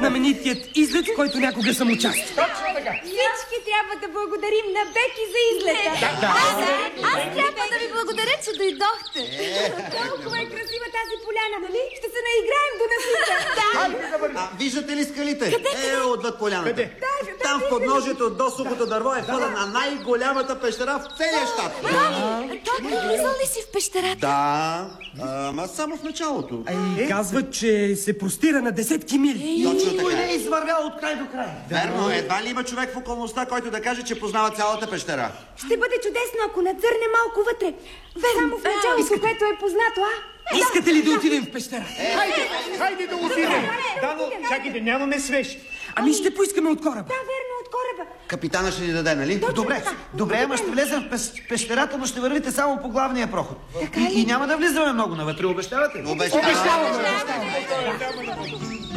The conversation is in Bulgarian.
знаменитият излет, в който някога съм участвал. Всички трябва да благодарим на Беки за излета. Аз трябва да ви благодаря, че дойдохте. Толкова е красива тази поляна, нали? Ще се наиграем до насита. Виждате ли скалите? Къде? Отвъд поляната. Там в подножието до сухото дърво е входа на най-голямата пещера в целия щат. Той влизал ли си в пещерата? Да, ама само в началото. Казват, че се простира на десетки мили. Точно Никой така. не е извървял от край до край. Верно, едва ли има човек в околността, който да каже, че познава цялата пещера. Ще бъде чудесно, ако надзърне малко вътре. Само в началото, което е познато, Искате ли да отидем в пещера? Хайде да отидем. Да, но чакайте, нямаме свещ. Ами ще поискаме от кораба. Да, верно, от кораба. Капитана ще ни даде, нали? Добре, ама ще влезем в пещерата, но ще вървите само по главния проход. И няма да влизаме много навътре, обещавате ли? Обещавам. Обещаваме.